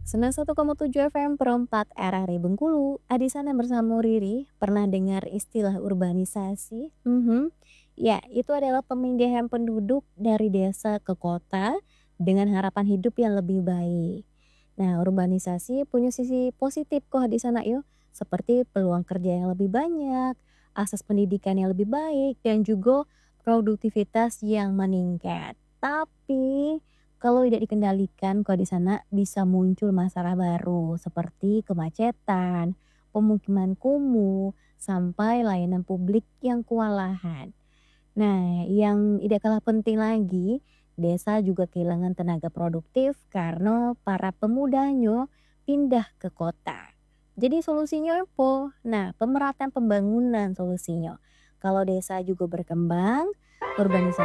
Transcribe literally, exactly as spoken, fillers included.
sembilan puluh satu koma tujuh F M Perempat R R I Bengkulu. Adi sana bersama Riri, pernah dengar istilah urbanisasi? Mhm. Ya, itu adalah pemindahan penduduk dari desa ke kota dengan harapan hidup yang lebih baik. Nah, urbanisasi punya sisi positif kok di sana yuk, seperti peluang kerja yang lebih banyak, akses pendidikan yang lebih baik, dan juga produktivitas yang meningkat. Tapi kalau tidak dikendalikan kok di sana bisa muncul masalah baru seperti kemacetan, pemukiman kumuh, sampai layanan publik yang kewalahan. Nah, yang tidak kalah penting lagi, desa juga kehilangan tenaga produktif karena para pemudanya pindah ke kota. Jadi solusinya apa? Nah, pemerataan pembangunan solusinya. Kalau desa juga berkembang, urbanisasi